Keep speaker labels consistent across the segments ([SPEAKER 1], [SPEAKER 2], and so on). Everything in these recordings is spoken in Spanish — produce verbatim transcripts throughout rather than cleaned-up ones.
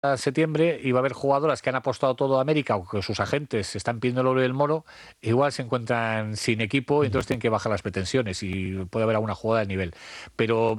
[SPEAKER 1] septiembre y va a haber jugadoras que han apostado todo a América o que sus agentes están pidiendo el oro del moro, igual se encuentran sin equipo y entonces tienen que bajar las pretensiones y puede haber alguna jugada de nivel. Pero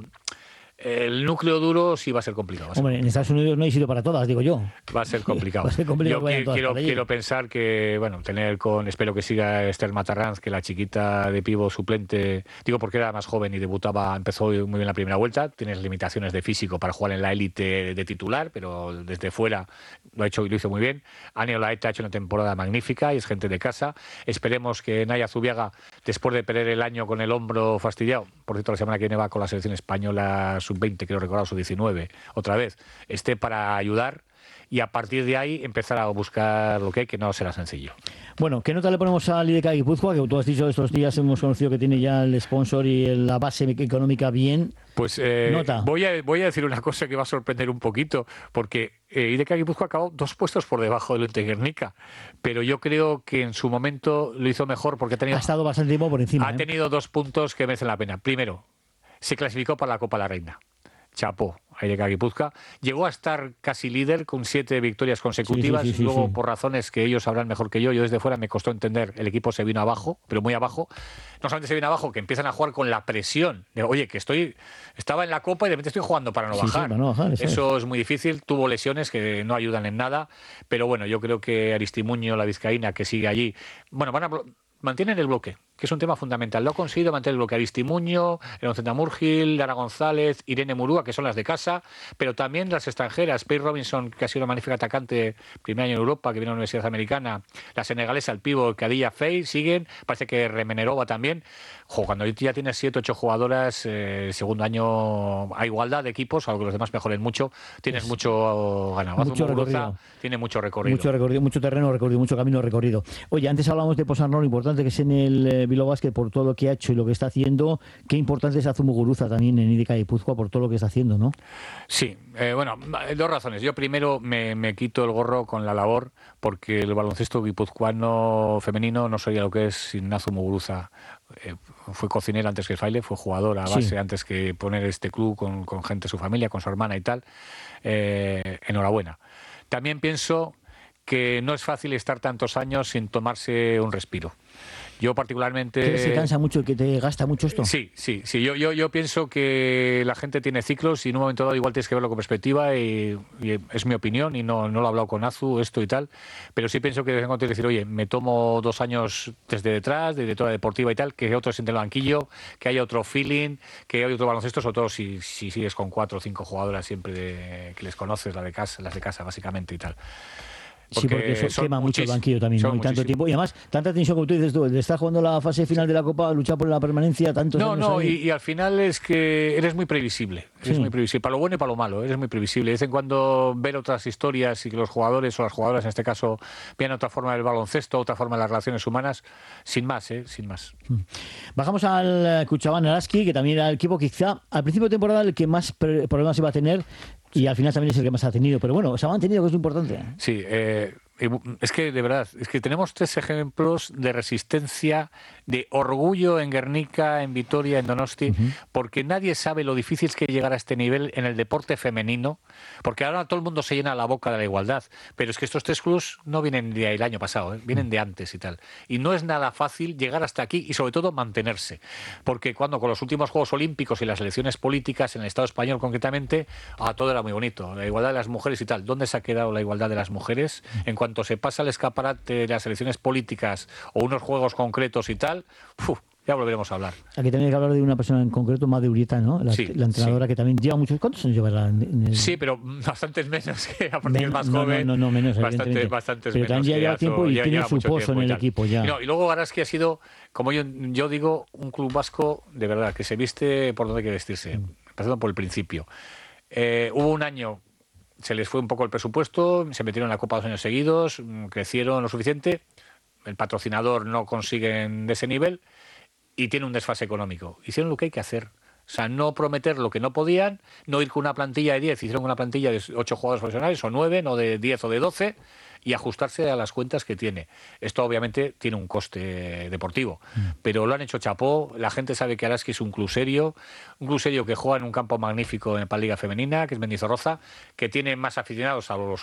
[SPEAKER 1] el núcleo duro sí va a ser complicado. Va a ser
[SPEAKER 2] Hombre,
[SPEAKER 1] complicado.
[SPEAKER 2] en Estados Unidos no hay sitio para todas, digo yo.
[SPEAKER 1] Va a ser complicado.
[SPEAKER 2] Va a ser complicado
[SPEAKER 1] Yo
[SPEAKER 2] que vayan
[SPEAKER 1] qui-
[SPEAKER 2] todas
[SPEAKER 1] quiero,
[SPEAKER 2] para allí.
[SPEAKER 1] quiero pensar que, bueno, tener con, espero que siga Esther Matarranz, que la chiquita de pivo suplente, digo porque era más joven y debutaba, empezó muy bien la primera vuelta, tienes limitaciones de físico para jugar en la élite de titular, pero desde fuera lo ha hecho y lo hizo muy bien. Ani Olaeta ha hecho una temporada magnífica y es gente de casa. Esperemos que Naya Zubiaga, después de perder el año con el hombro fastidiado, por cierto la semana que viene va con la selección española sub veinte, creo recordar, sub diecinueve, otra vez, esté para ayudar y a partir de ahí empezar a buscar lo que hay, que no será sencillo.
[SPEAKER 2] Bueno, ¿qué nota le ponemos al I D K Guipúzcoa? Que tú has dicho estos días, hemos conocido que tiene ya el sponsor y el- la base económica bien.
[SPEAKER 1] Pues eh,
[SPEAKER 2] Nota.
[SPEAKER 1] voy, a, voy a decir una cosa que va a sorprender un poquito, porque eh, I D K Guipúzcoa acabó dos puestos por debajo del Lente Guernica, pero yo creo que en su momento lo hizo mejor porque ha tenido,
[SPEAKER 2] Ha estado bastante tiempo por encima.
[SPEAKER 1] ha
[SPEAKER 2] ¿eh?
[SPEAKER 1] tenido dos puntos que merecen la pena. Primero, se clasificó para la Copa de la Reina. Chapó, I D K Guipúzcoa. Llegó a estar casi líder con siete victorias consecutivas.
[SPEAKER 2] Sí, sí, sí, sí,
[SPEAKER 1] Luego,
[SPEAKER 2] sí.
[SPEAKER 1] por razones que ellos sabrán mejor que yo, yo desde fuera me costó entender, el equipo se vino abajo, pero muy abajo. No solamente se vino abajo, que empiezan a jugar con la presión de, oye, que estoy estaba en la Copa y de repente estoy jugando para no
[SPEAKER 2] Sí, sí,
[SPEAKER 1] bajar.
[SPEAKER 2] para no bajar, eso
[SPEAKER 1] Eso es muy difícil. Tuvo lesiones que no ayudan en nada, pero bueno, yo creo que Aristimuño, la vizcaína, que sigue allí, bueno, van a mantienen el bloque, que es un tema fundamental. Lo ha conseguido mantener el bloque Aristimuño, Elonceta Murgil, Lara González, Irene Murúa, que son las de casa, pero también las extranjeras. Paige Robinson, que ha sido una magnífica atacante, primer año en Europa, que viene a la Universidad Americana, la senegalesa, el pivo, Kadija Faye, siguen, parece que Remenerova también. Jo, cuando ya tienes siete, ocho jugadoras, eh, segundo año a igualdad de equipos, aunque los demás mejoren mucho, tienes mucho ganado.
[SPEAKER 2] Mucho
[SPEAKER 1] Muguruza
[SPEAKER 2] recorrido.
[SPEAKER 1] tiene mucho recorrido.
[SPEAKER 2] Mucho recorrido, mucho terreno recorrido, mucho camino recorrido. Oye, antes hablamos de Posarno, lo importante que es en el eh, Bilbao Basket por todo lo que ha hecho y lo que está haciendo. Qué importante es Azu Muguruza también en I D K Guipúzcoa por todo lo que está haciendo, ¿no?
[SPEAKER 1] Sí, eh, bueno, dos razones. Yo primero me, me quito el gorro con la labor porque el baloncesto guipuzcoano femenino no sería lo que es sin Azu Muguruza. Eh, fue cocinera antes que el fraile, fue jugadora a base
[SPEAKER 2] Sí.
[SPEAKER 1] antes que poner este club con, con gente de su familia, con su hermana y tal. Eh, enhorabuena. También pienso que no es fácil estar tantos años sin tomarse un respiro. Yo particularmente...
[SPEAKER 2] ¿Crees que cansa mucho y que te gasta mucho esto?
[SPEAKER 1] Sí, sí, sí. Yo, yo, yo pienso que la gente tiene ciclos y en un momento dado igual tienes que verlo con perspectiva y, y es mi opinión y no, no lo he hablado con Azu, esto y tal, pero sí pienso que de vez en cuando tienes que decir, oye, me tomo dos años desde detrás, de directora deportiva y tal, que otro siente el banquillo, que haya otro feeling, que haya otro baloncesto, sobre todo si, si sigues con cuatro o cinco jugadoras siempre de, que les conoces, la de casa, las de casa básicamente y tal.
[SPEAKER 2] Sí, porque eso
[SPEAKER 1] son
[SPEAKER 2] quema mucho el
[SPEAKER 1] muchísimos,
[SPEAKER 2] banquillo también,
[SPEAKER 1] son
[SPEAKER 2] ¿no? Y tanto
[SPEAKER 1] muchísimos.
[SPEAKER 2] tiempo. Y además, tanta tensión como tú dices tú, de estar jugando la fase final de la Copa, luchar por la permanencia, tantos
[SPEAKER 1] No,
[SPEAKER 2] años
[SPEAKER 1] no,
[SPEAKER 2] ahí.
[SPEAKER 1] y, y al final es que eres muy previsible, eres
[SPEAKER 2] Sí.
[SPEAKER 1] muy previsible, para lo bueno y para lo malo, eres muy previsible. De vez en cuando ver otras historias y que los jugadores o las jugadoras en este caso vean otra forma del baloncesto, otra forma de las relaciones humanas, sin más, ¿eh? Sin más.
[SPEAKER 2] Bajamos al Cuchabán Araski, que también era el equipo quizá al principio de temporada el que más pre- problemas iba a tener y al final también es el que más ha tenido. Pero bueno, se ha mantenido, que es lo importante.
[SPEAKER 1] Sí, eh, es que de verdad, es que tenemos tres ejemplos de resistencia, de orgullo en Guernica, en Vitoria, en Donosti, uh-huh. porque nadie sabe lo difícil que es llegar a este nivel en el deporte femenino, porque ahora todo el mundo se llena la boca de la igualdad, pero es que estos tres clubs no vienen del año pasado, ¿eh? Vienen de antes y tal. Y no es nada fácil llegar hasta aquí y sobre todo mantenerse, porque cuando con los últimos Juegos Olímpicos y las elecciones políticas en el Estado español concretamente, ah, todo era muy bonito, la igualdad de las mujeres y tal. ¿Dónde se ha quedado la igualdad de las mujeres? En cuanto se pasa el escaparate de las elecciones políticas o unos juegos concretos y tal, uf, ya volveremos a hablar.
[SPEAKER 2] Aquí también hay que hablar de una persona en concreto, Madre Urieta, ¿no? La,
[SPEAKER 1] sí,
[SPEAKER 2] la entrenadora
[SPEAKER 1] sí.
[SPEAKER 2] que también lleva muchos... ¿Cuántos años lleva la, en el...
[SPEAKER 1] Sí, pero bastantes menos que a partir
[SPEAKER 2] Men,
[SPEAKER 1] más
[SPEAKER 2] no,
[SPEAKER 1] joven.
[SPEAKER 2] No, no, no, menos,
[SPEAKER 1] bastante, bastantes
[SPEAKER 2] pero
[SPEAKER 1] menos.
[SPEAKER 2] Pero también ya lleva tiempo y
[SPEAKER 1] ya,
[SPEAKER 2] tiene
[SPEAKER 1] ya
[SPEAKER 2] su pozo en el
[SPEAKER 1] y
[SPEAKER 2] equipo ya.
[SPEAKER 1] Y, no, y luego Araski ha sido, como yo, yo digo, un club vasco de verdad, que se viste por donde hay que vestirse, mm. empezando por el principio. Eh, hubo un año... Se les fue un poco el presupuesto, se metieron en la Copa dos años seguidos, crecieron lo suficiente, el patrocinador no consiguen de ese nivel y tiene un desfase económico. Hicieron lo que hay que hacer. O sea, no prometer lo que no podían, no ir con una plantilla de diez, hicieron una plantilla de ocho jugadores profesionales o nueve, no de diez o de doce, y ajustarse a las cuentas que tiene. Esto obviamente tiene un coste deportivo, mm. pero lo han hecho chapó. La gente sabe que Araski es un club serio, un club serio que juega en un campo magnífico en la Liga Femenina, que es Mendizorroza, que tiene más aficionados a los